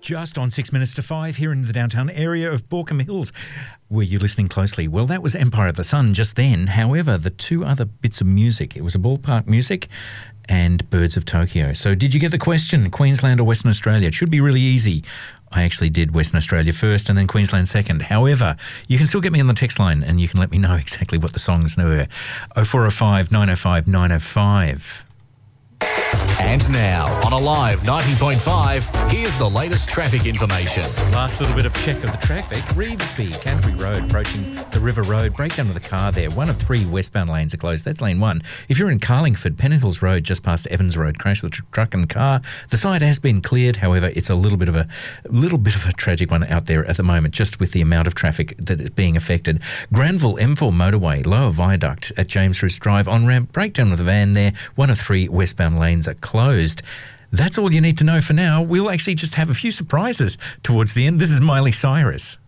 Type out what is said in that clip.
Just on 6 minutes to 5 here in the downtown area of Borkham Hills. Were you listening closely? Well, that was Empire of the Sun just then. However, the two other bits of music, it was a Ballpark Music and Birds of Tokyo. So did you get the question, Queensland or Western Australia? It should be really easy. I actually did Western Australia first and then Queensland second. However, you can still get me on the text line and you can let me know exactly what the songs were. 0405 905 905. And now, on Alive 90.5, here's the latest traffic information. Last little bit of check of the traffic. Reevesby, Canterbury Road, approaching the River Road. Breakdown of the car there. One of three westbound lanes are closed. That's lane one. If you're in Carlingford, Pennant Hills Road, just past Evans Road, crash with a truck and car. The side has been cleared. However, it's a little bit of a tragic one out there at the moment, just with the amount of traffic that is being affected. Granville M4 motorway, lower viaduct at James Roos Drive, on-ramp, breakdown of the van there. One of three westbound lanes are closed. That's all you need to know for now. We'll actually just have a few surprises towards the end. This is Miley Cyrus.